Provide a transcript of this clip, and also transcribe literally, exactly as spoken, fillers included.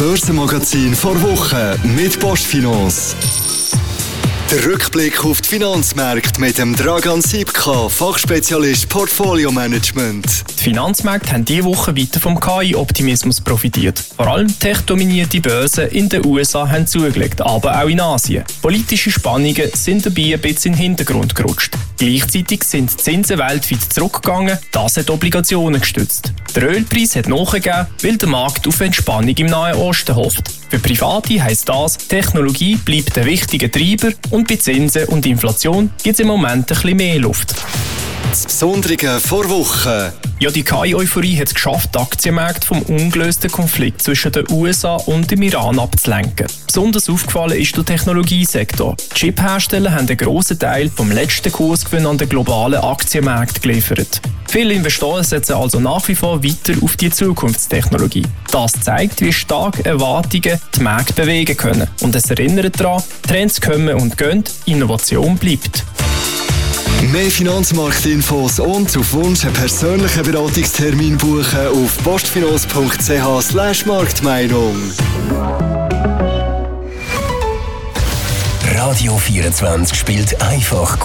Börsenmagazin vor Woche mit Postfinance. Der Rückblick auf die Finanzmärkte mit dem Dragan Sipka, Fachspezialist Portfolio Management. Die Finanzmärkte haben diese Woche weiter vom K I-Optimismus profitiert. Vor allem tech-dominierte Börsen in den U S A haben zugelegt, aber auch in Asien. Politische Spannungen sind dabei ein bisschen in den Hintergrund gerutscht. Gleichzeitig sind die Zinsen weltweit zurückgegangen, das hat Obligationen gestützt. Der Ölpreis hat nachgegeben, weil der Markt auf Entspannung im Nahen Osten hofft. Für Private heisst das, Technologie bleibt ein wichtiger Treiber und bei Zinsen und Inflation gibt es im Moment ein bisschen mehr Luft. Das Besondere vor Woche. Ja, die K I-Euphorie hat es geschafft, die Aktienmärkte vom ungelösten Konflikt zwischen den U S A und dem Iran abzulenken. Besonders aufgefallen ist der Technologiesektor. Die Chip-Hersteller haben einen grossen Teil vom letzten Kursgewinn an den globalen Aktienmärkten geliefert. Viele Investoren setzen also nach wie vor weiter auf die Zukunftstechnologie. Das zeigt, wie stark Erwartungen die Märkte bewegen können. Und es erinnert daran, Trends kommen und gehen, Innovation bleibt. Mehr Finanzmarktinfos und auf Wunsch einen persönlichen Beratungstermin buchen auf postfinance punkt c h slash Marktmeinung. Radio vierundzwanzig spielt einfach